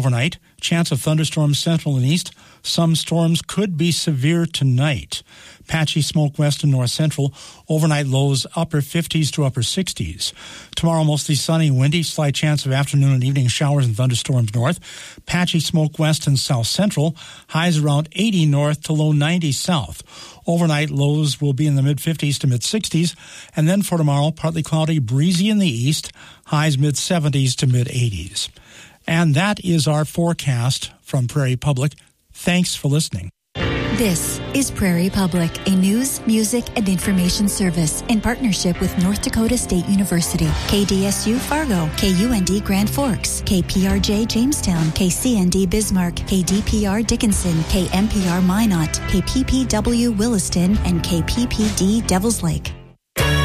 overnight. Chance of thunderstorms central and east. Some storms could be severe tonight. Patchy smoke west and north central. Overnight lows upper 50s to upper 60s. Tomorrow mostly sunny, windy. Slight chance of afternoon and evening showers and thunderstorms north. Patchy smoke west and south central. Highs around 80 north to low 90 south. Overnight lows will be in the mid-50s to mid-60s. And then for tomorrow, partly cloudy, breezy in the east. Highs mid-70s to mid-80s. And that is our forecast from Prairie Public. Thanks for listening. This is Prairie Public, a news, music, and information service in partnership with North Dakota State University, KDSU Fargo, KUND Grand Forks, KPRJ Jamestown, KCND Bismarck, KDPR Dickinson, KMPR Minot, KPPW Williston, and KPPD Devils Lake.